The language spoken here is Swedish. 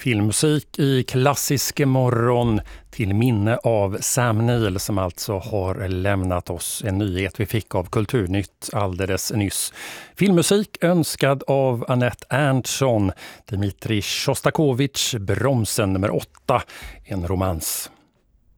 Filmmusik i klassisk morgon till minne av Sam Neill som alltså har lämnat oss. En nyhet vi fick av Kulturnytt alldeles nyss. Filmmusik önskad av Anette Erntsson. Dmitrij Sjostakovitj, Bromsen nummer 8, en romans.